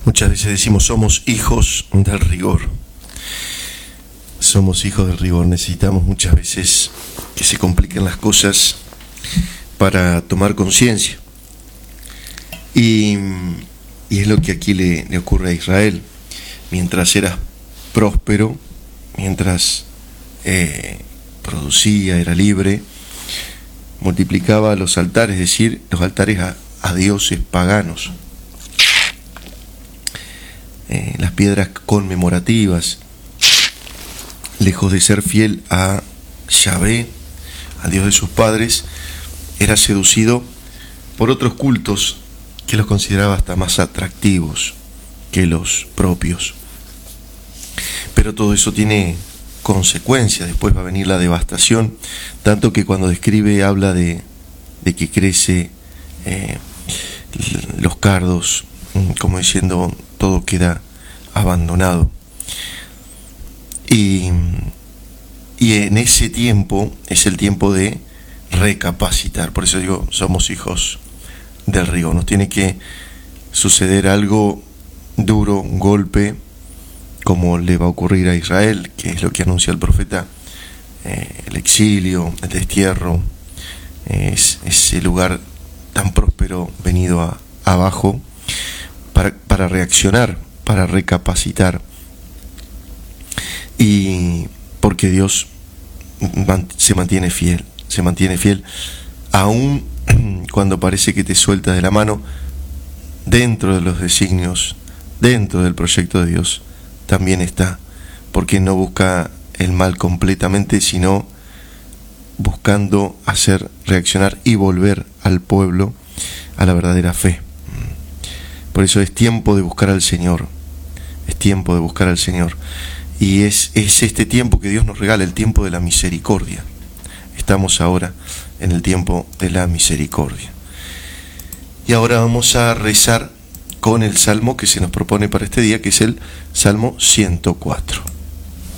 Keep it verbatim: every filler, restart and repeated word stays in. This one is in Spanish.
Muchas veces decimos somos hijos del rigor. Somos hijos del rigor. Necesitamos muchas veces que se compliquen las cosas para tomar conciencia. Y, y es lo que aquí le, le ocurre a Israel. Mientras era próspero, mientras eh, producía, era libre, multiplicaba los altares, es decir, los altares a, a dioses paganos. Eh, las piedras conmemorativas, lejos de ser fiel a Yahvé, al Dios de sus padres, era seducido por otros cultos que los consideraba hasta más atractivos que los propios. Pero todo eso tiene consecuencias. Después va a venir la devastación, tanto que cuando describe habla de, de que crece eh, los cardos, como diciendo todo queda abandonado. Y, y en ese tiempo es el tiempo de recapacitar. Por eso digo, somos hijos del rigor. Nos tiene que suceder algo duro, un golpe, como le va a ocurrir a Israel, que es lo que anuncia el profeta, eh, el exilio, el destierro, eh, es ese lugar tan próspero venido a, abajo, para, para reaccionar, para recapacitar. Y porque Dios se mantiene fiel, se mantiene fiel, aun cuando parece que te suelta de la mano, dentro de los designios, dentro del proyecto de Dios, también está, porque no busca el mal completamente, sino buscando hacer reaccionar y volver al pueblo a la verdadera fe. Por eso es tiempo de buscar al Señor, es tiempo de buscar al Señor. Y es, es este tiempo que Dios nos regala, el tiempo de la misericordia. Estamos ahora en el tiempo de la misericordia. Y ahora vamos a rezar con el salmo que se nos propone para este día, que es el Salmo ciento cuatro.